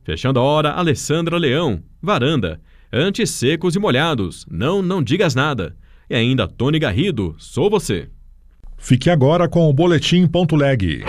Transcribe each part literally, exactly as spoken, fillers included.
Fechando a hora, Alessandra Leão. Varanda. Antes secos e molhados. Não, não digas nada. E ainda Tony Garrido. Sou você. Fique agora com o Boletim Ponto Leg.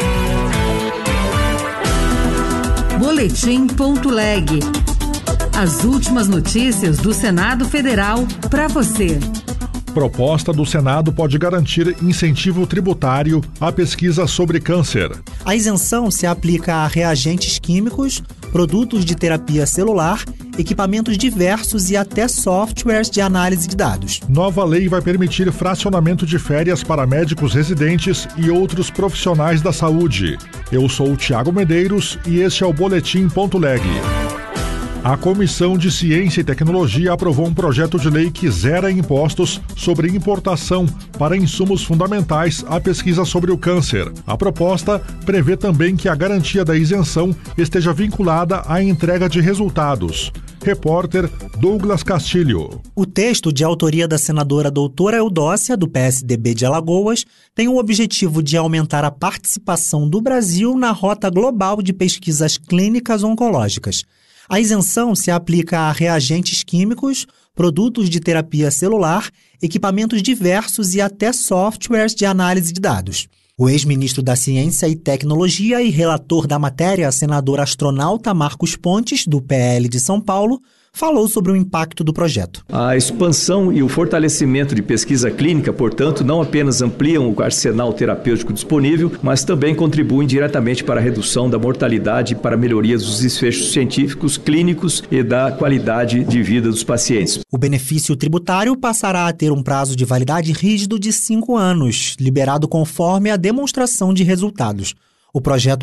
Boletim Ponto Leg. As últimas notícias do Senado Federal para você. Proposta do Senado pode garantir incentivo tributário à pesquisa sobre câncer. A isenção se aplica a reagentes químicos, produtos de terapia celular, equipamentos diversos e até softwares de análise de dados. Nova lei vai permitir fracionamento de férias para médicos residentes e outros profissionais da saúde. Eu sou o Tiago Medeiros e este é o Boletim Ponto Leg. A Comissão de Ciência e Tecnologia aprovou um projeto de lei que zera impostos sobre importação para insumos fundamentais à pesquisa sobre o câncer. A proposta prevê também que a garantia da isenção esteja vinculada à entrega de resultados. Repórter Douglas Castilho. O texto, de autoria da senadora doutora Eudócia, do P S D B de Alagoas, tem o objetivo de aumentar a participação do Brasil na rota global de pesquisas clínicas oncológicas. A isenção se aplica a reagentes químicos, produtos de terapia celular, equipamentos diversos e até softwares de análise de dados. O ex-ministro da Ciência e Tecnologia e relator da matéria, senador astronauta Marcos Pontes, do P L de São Paulo, falou sobre o impacto do projeto. A expansão e o fortalecimento de pesquisa clínica, portanto, não apenas ampliam o arsenal terapêutico disponível, mas também contribuem diretamente para a redução da mortalidade e para a melhoria dos desfechos científicos, clínicos e da qualidade de vida dos pacientes. O benefício tributário passará a ter um prazo de validade rígido de cinco anos, liberado conforme a demonstração de resultados. O projeto